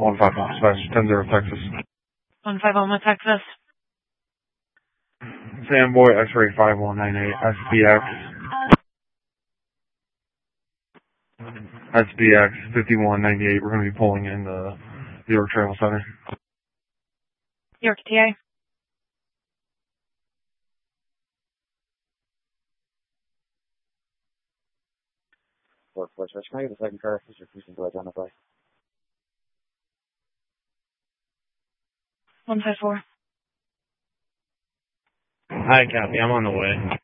151 dispatch, 10-0 Texas. 151 Texas. Fanboy X-ray 5198 SBX. SBX 5198. We're going to be pulling in the York Travel Center. York TA. Can I get the second car? Is your person to identify? 154. Hi, copy. I'm on the way.